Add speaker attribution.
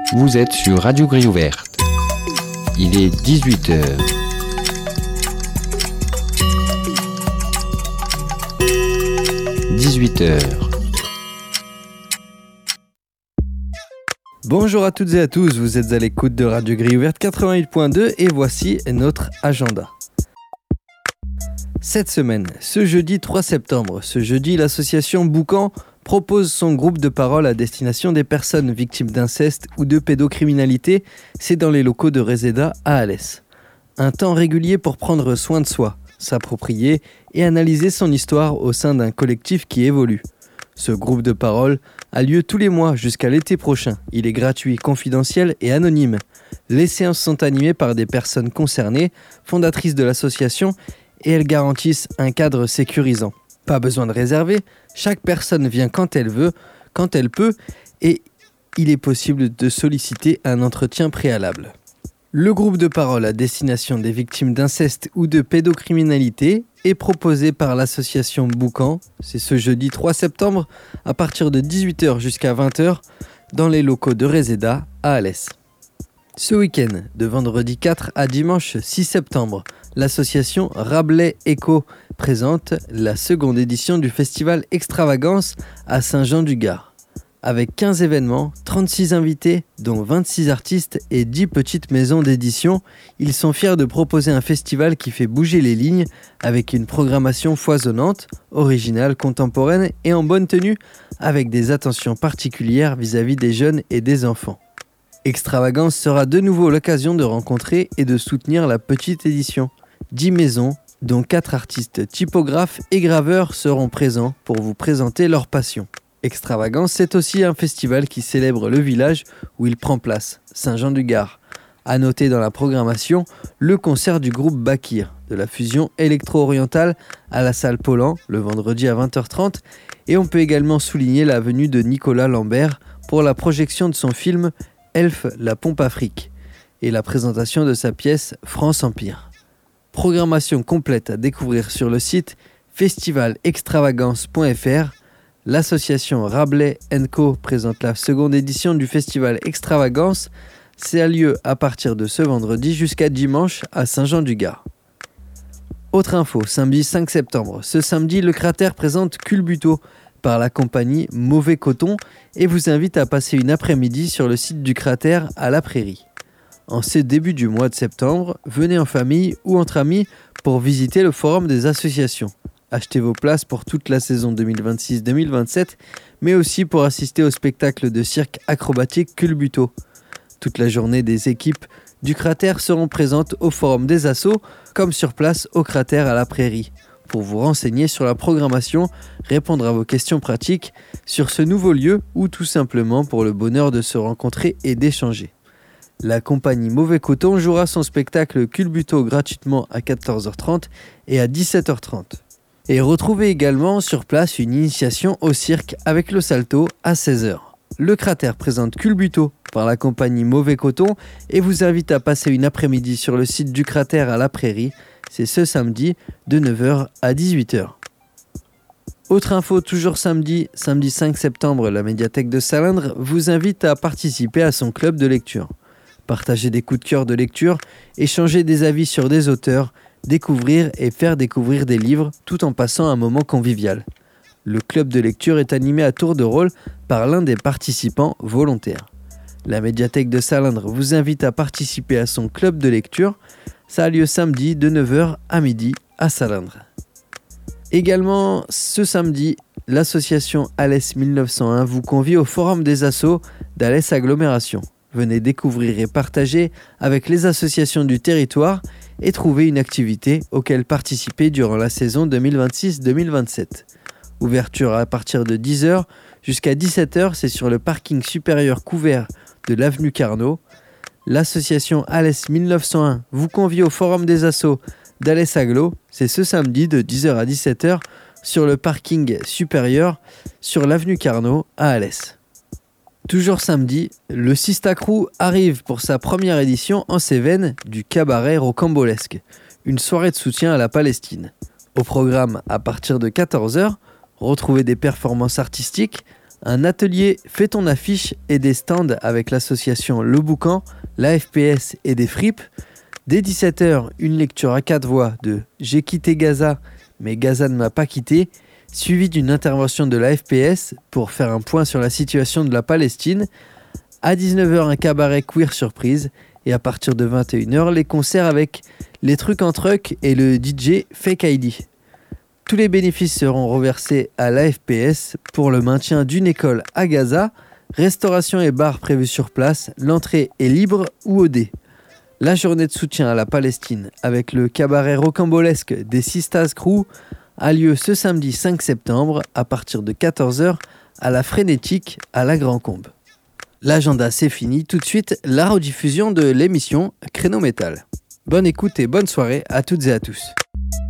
Speaker 1: Vous êtes sur Radio Grille Ouverte. Il est 18h.
Speaker 2: Bonjour à toutes et à tous, vous êtes à l'écoute de Radio Grille Ouverte 88.2 et voici notre agenda. Cette semaine, ce jeudi 3 septembre, l'association Boucan propose son groupe de parole à destination des personnes victimes d'inceste ou de pédocriminalité. C'est dans les locaux de Reseda à Alès. Un temps régulier pour prendre soin de soi, s'approprier et analyser son histoire au sein d'un collectif qui évolue. Ce groupe de parole a lieu tous les mois jusqu'à l'été prochain. Il est gratuit, confidentiel et anonyme. Les séances sont animées par des personnes concernées, fondatrices de l'association, et elles garantissent un cadre sécurisant. Pas besoin de réserver, chaque personne vient quand elle veut, quand elle peut, et il est possible de solliciter un entretien préalable. Le groupe de parole à destination des victimes d'inceste ou de pédocriminalité est proposé par l'association Boucan. C'est ce jeudi 3 septembre à partir de 18h jusqu'à 20h dans les locaux de Reseda à Alès. Ce week-end, de vendredi 4 à dimanche 6 septembre, l'association Rabelais Eco présente la seconde édition du festival Extravagance à Saint-Jean-du-Gard. Avec 15 événements, 36 invités, dont 26 artistes et 10 petites maisons d'édition, ils sont fiers de proposer un festival qui fait bouger les lignes avec une programmation foisonnante, originale, contemporaine et en bonne tenue, avec des attentions particulières vis-à-vis des jeunes et des enfants. Extravagance sera de nouveau l'occasion de rencontrer et de soutenir la petite édition. 10 maisons, dont 4 artistes typographes et graveurs seront présents pour vous présenter leur passion. Extravagance, c'est aussi un festival qui célèbre le village où il prend place, Saint-Jean-du-Gard. À noter dans la programmation, le concert du groupe Bakir, de la fusion électro-orientale à la salle Paulan, le vendredi à 20h30. Et on peut également souligner la venue de Nicolas Lambert pour la projection de son film Elf, la pompe Afrique et la présentation de sa pièce France Empire. Programmation complète à découvrir sur le site festivalextravagance.fr. L'association Rabelais & Co présente la seconde édition du festival Extravagance. C'est à lieu à partir de ce vendredi jusqu'à dimanche à Saint-Jean-du-Gard. Autre info, samedi 5 septembre. Ce samedi, le Cratère présente Culbuto par la compagnie Mauvais Coton et vous invite à passer une après-midi sur le site du Cratère à la Prairie. En ce début du mois de septembre, venez en famille ou entre amis pour visiter le forum des associations. Achetez vos places pour toute la saison 2026-2027, mais aussi pour assister au spectacle de cirque acrobatique Culbuto. Toute la journée, des équipes du Cratère seront présentes au forum des assos, comme sur place au Cratère à la Prairie, pour vous renseigner sur la programmation, répondre à vos questions pratiques sur ce nouveau lieu ou tout simplement pour le bonheur de se rencontrer et d'échanger. La compagnie Mauvais Coton jouera son spectacle Culbuto gratuitement à 14h30 et à 17h30. Et retrouvez également sur place une initiation au cirque avec le salto à 16h. Le Cratère présente Culbuto par la compagnie Mauvais Coton et vous invite à passer une après-midi sur le site du Cratère à la Prairie. C'est ce samedi de 9h à 18h. Autre info, toujours samedi 5 septembre, la médiathèque de Salindre vous invite à participer à son club de lecture. Partager des coups de cœur de lecture, échanger des avis sur des auteurs, découvrir et faire découvrir des livres tout en passant un moment convivial. Le club de lecture est animé à tour de rôle par l'un des participants volontaires. La médiathèque de Salindre vous invite à participer à son club de lecture. Ça a lieu samedi de 9h à midi à Salindre. Également ce samedi, l'association Alès 1901 vous convie au forum des assos d'Alès Agglomération. Venez découvrir et partager avec les associations du territoire et trouver une activité auquel participer durant la saison 2026-2027. Ouverture à partir de 10h jusqu'à 17h, c'est sur le parking supérieur couvert de l'avenue Carnot. L'association Alès 1901 vous convie au forum des assos d'Alès Agglo. C'est ce samedi de 10h à 17h sur le parking supérieur sur l'avenue Carnot à Alès. Toujours samedi, le Sista Crew arrive pour sa première édition en Cévennes du cabaret rocambolesque, une soirée de soutien à la Palestine. Au programme, à partir de 14h, retrouvez des performances artistiques, Un atelier Fais ton affiche et des stands avec l'association Le Boucan, la FPS et des fripes. Dès 17h, une lecture à 4 voix de J'ai quitté Gaza, mais Gaza ne m'a pas quitté, suivie d'une intervention de la FPS pour faire un point sur la situation de la Palestine. À 19h, un cabaret queer surprise. Et à partir de 21h, les concerts avec les trucs en truck et le DJ Fake ID. Tous les bénéfices seront reversés à l'AFPS pour le maintien d'une école à Gaza. Restauration et bar prévus sur place. L'entrée est libre ou au dé. La journée de soutien à la Palestine avec le cabaret rocambolesque des Sistas Crew a lieu ce samedi 5 septembre à partir de 14h à la Frénétique à la Grand-Combe. L'agenda c'est fini, tout de suite la rediffusion de l'émission Créneau Métal. Bonne écoute et bonne soirée à toutes et à tous.